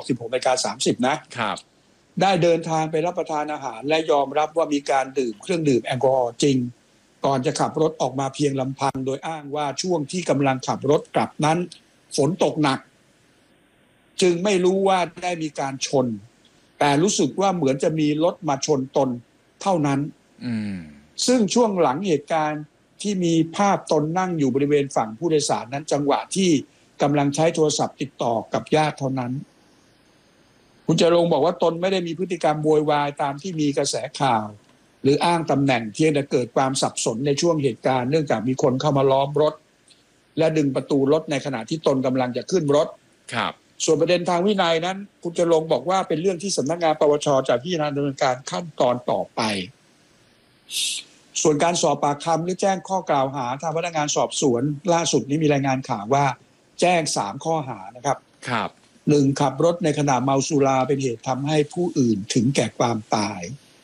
16:30 น.นะครับได้เดินทางไปรับประทานอาหารและยอมรับว่ามีการดื่มเครื่องดื่มแอลกอฮอล์จริงก่อนจะขับรถออกมาเพียงลำพังโดยอ้างว่าช่วงที่กำลังขับรถกลับนั้นฝนตกหนักจึงไม่รู้ว่าได้มีการชนแต่รู้สึกว่าเหมือนจะมีรถมาชนตนเท่านั้นซึ่งช่วงหลังเหตุการณ์ที่มีภาพตนนั่งอยู่บริเวณฝั่งผู้โดยสารนั้นจังหวะที่กำลังใช้โทรศัพท์ติดต่อกับญาติเท่านั้นคุณจรงค์บอกว่าตนไม่ได้มีพฤติกรรมโวยวายตามที่มีกระแสข่าวหรืออ้างตำแหน่งเพียงแต่เกิดความสับสนในช่วงเหตุการณ์เนื่องจากมีคนเข้ามาล้อมรถและดึงประตูรถในขณะที่ตนกำลังจะขึ้นรถครับส่วนประเด็นทางวินัยนั้นคุณจรงค์บอกว่าเป็นเรื่องที่สำนักงานปปช.จะพิจารณาดำเนินการขั้นตอนต่อไปส่วนการสอบปากคำหรือแจ้งข้อกล่าวหาทางพนักงานสอบสวนล่าสุดนี้มีรายงานข่าวว่าแจ้ง3ข้อหานะครับครับ 1ขับรถในขณะเมาสุราเป็นเหตุทำให้ผู้อื่นถึงแก่ความตาย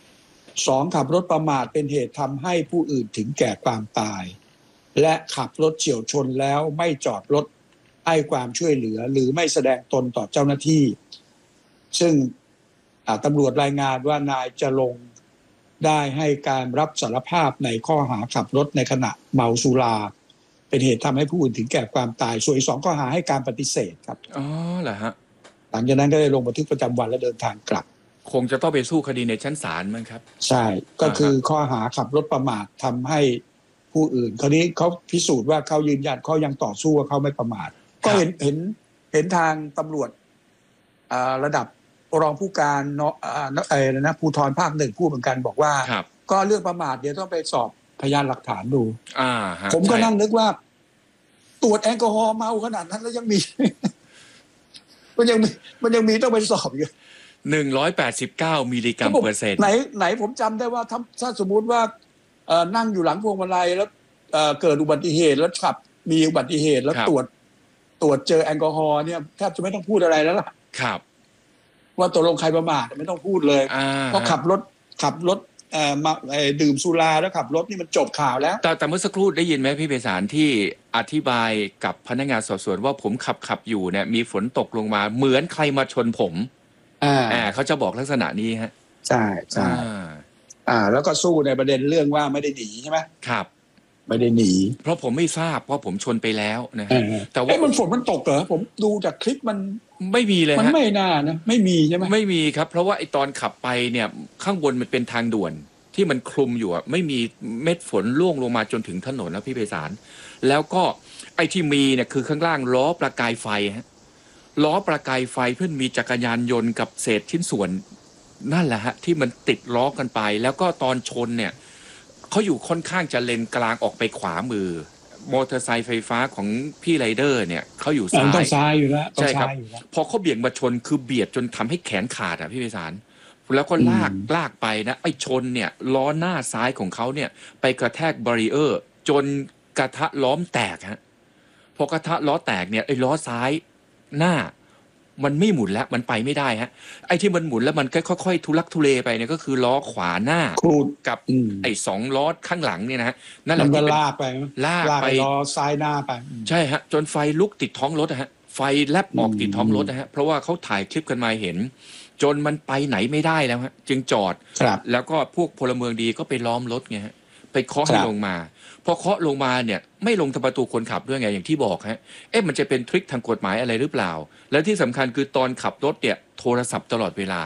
2ขับรถประมาทเป็นเหตุทำให้ผู้อื่นถึงแก่ความตายและขับรถเฉี่ยวชนแล้วไม่จอดรถให้ความช่วยเหลือหรือไม่แสดงตนต่อเจ้าหน้าที่ซึ่งตำรวจรายงานว่านายจรงค์ได้ให้การรับสารภาพในข้อหาขับรถในขณะเมาสุราเป็นเหตุทำให้ผู้อื่นถึงแก่ความตายส่วนอีก2ข้อหาให้การปฏิเสธครับอ๋อเหรอฮะหลังจากนั้นก็ได้ลงบันทึกประจำวันและเดินทางกลับคงจะต้องไปสู้คดีในชั้นศาลมั้งครับใช่ก็คือข้อหาขับรถประมาททำให้ผู้อื่นคราวนี้เขาพิสูจน์ว่าเขายืนยันเขายังต่อสู้ว่าเขาไม่ประมาทก็เห็นทางตำรวจระดับรองผู้การภูธรภาค 1พูดเหมือนกันบอกว่าก็เรื่องประมาทเดี๋ยวต้องไปสอบพยานหลักฐานดูผมก็นั่งนึกว่าตรวจแอลกอฮอล์เมาขนาดนั้นแล้วยังมี มันยังมีต้องไปสอบอยู่ 189 มิลลิกรัมเปอร์เซ็นต์ไหนผมจำได้ว่าถ้าสมมุติว่านั่งอยู่หลังพวงมาลัยแล้วเกิดอุบัติเหตุแล้วขับมีอุบัติเหตุแล้วตรวจเจอแอลกอฮอล์เนี่ยแทบจะไม่ต้องพูดอะไรแล้วล่ะครับว่าตกลงใครประมาทไม่ต้องพูดเลยเพราะขับรถมาดื่มสุราแล้วขับรถนี่มันจบข่าวแล้วแต่เมื่อสักครู่ได้ยินไหมพี่ไพศาลที่อธิบายกับพนักงานสอบสวนว่าผมขับอยู่เนี่ยมีฝนตกลงมาเหมือนใครมาชนผมเขาจะบอกลักษณะนี้ฮะใช่แล้วก็สู้ในประเด็นเรื่องว่าไม่ได้หนีใช่ไหมครับไม่ได้หนีเพราะผมไม่ทราบเพราะผมชนไปแล้วนะฮะแต่ว่ามันฝนมันตกเหรอผมดูจากคลิปมันไม่มีเลยมันไม่น่านะไม่มีใช่ไหมไม่มีครับเพราะว่าไอตอนขับไปเนี่ยข้างบนมันเป็นทางด่วนที่มันคลุมอยู่อ่ะไม่มีเม็ดฝนร่วงลงมาจนถึงถนนนะพี่ไพศาลแล้วก็ไอที่มีเนี่ยคือข้างล่างล้อประกายไฟฮะล้อประกายไฟเพื่อนมีจักรยานยนต์กับเศษชิ้นส่วนนั่นแหละฮะที่มันติดล้อกันไปแล้วก็ตอนชนเนี่ยเขาอยู่ค่อนข้างจะเลนกลางออกไปขวามือมอเตอร์ไซค์ไฟฟ้าของพี่ไรเดอร์เนี่ยเขาอยู่ซ้ายต้องซ้ายอยู่แล้วใช่ครับพอเขาเบี่ยงมาชนคือเบียดจนทำให้แขนขาดอ่ะพี่ไพศาลแล้วก็ลากไปนะไอ้ชนเนี่ยล้อหน้าซ้ายของเขาเนี่ยไปกระแทกบารีเออร์จนกระทะล้อมแตกฮะพอกระทะล้อแตกเนี่ยไอ้ล้อซ้ายหน้ามันไม่หมุนแล้วมันไปไม่ได้ฮะไอ้ที่มันหมุนแล้วมันค่อยๆทุลักทุเลไปเนี่ยก็คือล้อขวาหน้ากับไอ้2 ล้อข้างหลังเนี่ยนะฮะนั่นแหละที่ลากไปล้อซ้ายหน้าไปใช่ฮะจนไฟลุกติดท้องรถฮะไฟแลบออกติดท้องรถนะฮะเพราะว่าเขาถ่ายคลิปกันมาเห็นจนมันไปไหนไม่ได้แล้วฮะจึงจอดแล้วก็พวกพลเมืองดีก็ไปล้อมรถไงฮะไปเคาะให้ลงมาพอเคาะลงมาเนี่ยไม่ลงทางประตูคนขับด้วยไงอย่างที่บอกฮะมันจะเป็นทริคทางกฎหมายอะไรหรือเปล่าและที่สำคัญคือตอนขับรถเนี่ยโทรศัพท์ตลอดเวลา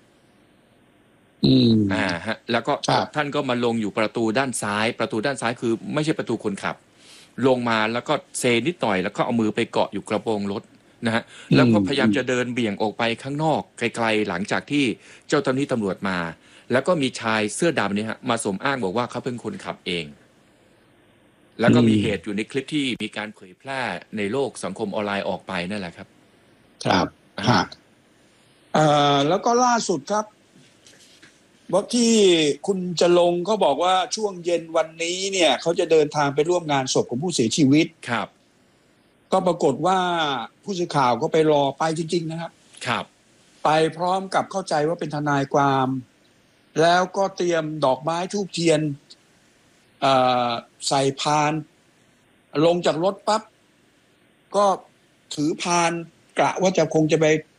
ฮะแล้วก็ท่านก็มาลงอยู่ประตูด้านซ้ายคือไม่ใช่ประตูคนขับลงมาแล้วก็เซนิดหน่อยแล้วก็เอามือไปเกาะอยู่กระโปรงรถนะฮะแล้วก็พยายามจะเดินเบี่ยงออกไปข้างนอกไกลๆหลังจากที่เจ้าหน้าที่ตำรวจมาแล้วก็มีชายเสื้อดำเนี่ยฮะมาสมอ้างบอกว่าเขาเป็นคนขับเองแล้วก็มีเหตุอยู่ในคลิปที่มีการเผยแพร่ในโลกสังคมออนไลน์ออกไปนั่นแหละครับแล้วก็ล่าสุดครับบอกที่คุณจรงค์เขาบอกว่าช่วงเย็นวันนี้เนี่ยเขาจะเดินทางไปร่วมงานศพของผู้เสียชีวิตครับก็ปรากฏว่าผู้สื่อข่าวก็ไปรอไปจริงๆนะครับไปพร้อมกับเข้าใจว่าเป็นทนายความแล้วก็เตรียมดอกไม้ธูปเทียนใส่พานลงจากรถปั๊บก็ถือพานกะว่าจะคงจะไป